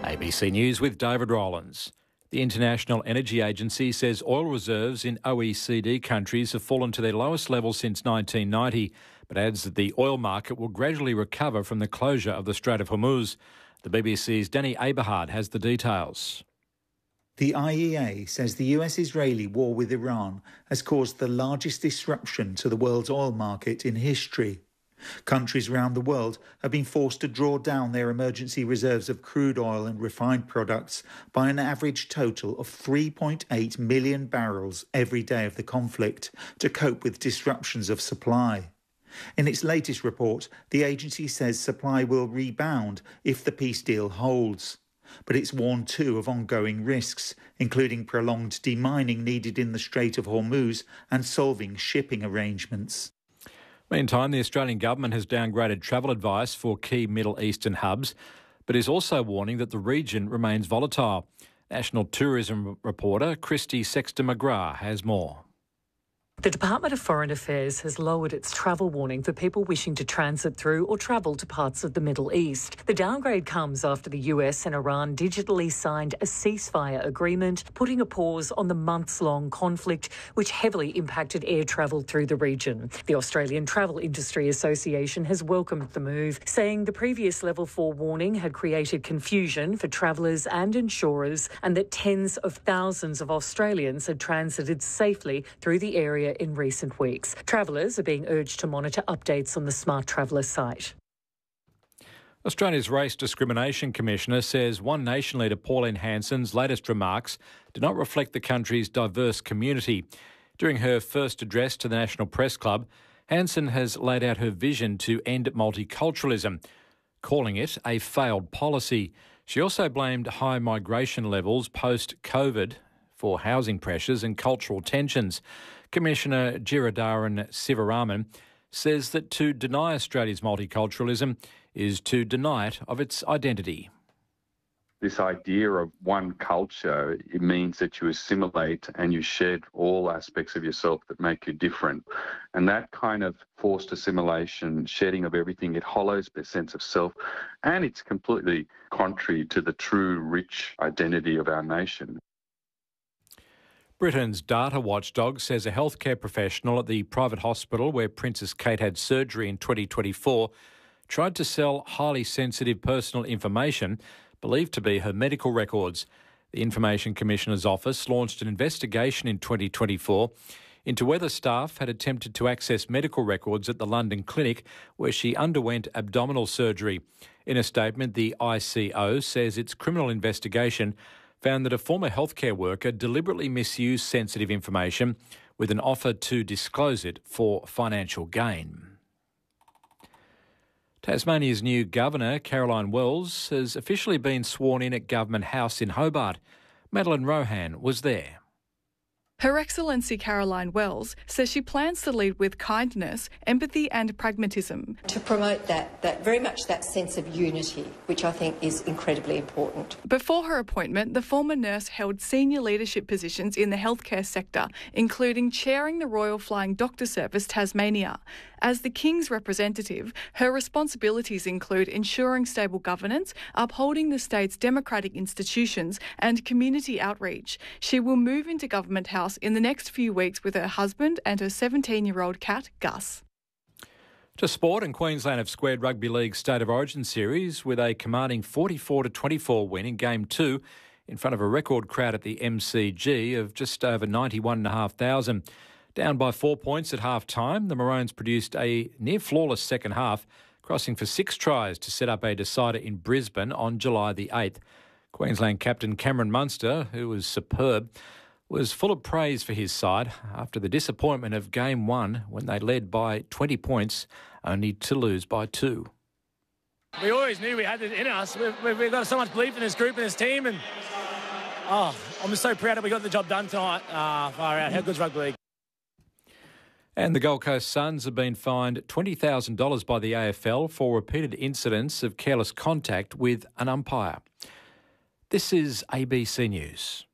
ABC News with David Rowlands. The International Energy Agency says oil reserves in OECD countries have fallen to their lowest level since 1990, but adds that the oil market will gradually recover from the closure of the Strait of Hormuz. The BBC's Danny Aberhard has the details. The IEA says the US-Israeli war with Iran has caused the largest disruption to the world's oil market in history. Countries around the world have been forced to draw down their emergency reserves of crude oil and refined products by an average total of 3.8 million barrels every day of the conflict to cope with disruptions of supply. In its latest report, the agency says supply will rebound if the peace deal holds. But it's warned too of ongoing risks, including prolonged demining needed in the Strait of Hormuz and solving shipping arrangements. Meantime, the Australian government has downgraded travel advice for key Middle Eastern hubs, but is also warning that the region remains volatile. National tourism reporter Christy Sexton-McGrath has more. The Department of Foreign Affairs has lowered its travel warning for people wishing to transit through or travel to parts of the Middle East. The downgrade comes after the US and Iran digitally signed a ceasefire agreement, putting a pause on the months-long conflict, which heavily impacted air travel through the region. The Australian Travel Industry Association has welcomed the move, saying the previous Level 4 warning had created confusion for travellers and insurers, and that tens of thousands of Australians had transited safely through the area in recent weeks. Travellers are being urged to monitor updates on the Smart Traveller site. Australia's Race Discrimination Commissioner says One Nation leader Pauline Hanson's latest remarks do not reflect the country's diverse community. During her first address to the National Press Club, Hanson has laid out her vision to end multiculturalism, calling it a failed policy. She also blamed high migration levels post-COVID for housing pressures and cultural tensions. Commissioner Giridharaman Sivaraman says that to deny Australia's multiculturalism is to deny it of its identity. This idea of one culture, it means that you assimilate and you shed all aspects of yourself that make you different. And that kind of forced assimilation, shedding of everything, it hollows the sense of self, and it's completely contrary to the true, rich identity of our nation. Britain's data watchdog says a healthcare professional at the private hospital where Princess Kate had surgery in 2024 tried to sell highly sensitive personal information believed to be her medical records. The Information Commissioner's Office launched an investigation in 2024 into whether staff had attempted to access medical records at the London clinic where she underwent abdominal surgery. In a statement, the ICO says its criminal investigation found that a former healthcare worker deliberately misused sensitive information with an offer to disclose it for financial gain. Tasmania's new Governor, Caroline Wells, has officially been sworn in at Government House in Hobart. Madeline Rohan was there. Her Excellency Caroline Wells says she plans to lead with kindness, empathy and pragmatism. To promote that very much that sense of unity, which I think is incredibly important. Before her appointment, the former nurse held senior leadership positions in the healthcare sector, including chairing the Royal Flying Doctor Service Tasmania. As the King's representative, her responsibilities include ensuring stable governance, upholding the state's democratic institutions and community outreach. She will move into Government House in the next few weeks with her husband and her 17-year-old cat, Gus. To sport, and Queensland have squared Rugby League's State of Origin series with a commanding 44-24 win in Game 2 in front of a record crowd at the MCG of just over 91,500. Down by 4 points at half-time, the Maroons produced a near-flawless second half, crossing for 6 tries to set up a decider in Brisbane on July the 8th. Queensland captain Cameron Munster, who was superb, was full of praise for his side after the disappointment of Game 1 when they led by 20 points, only to lose by 2. We always knew we had it in us. We've got so much belief in this group and this team, and I'm just so proud that we got the job done tonight. Far out. How good's rugby league? And the Gold Coast Suns have been fined $20,000 by the AFL for repeated incidents of careless contact with an umpire. This is ABC News.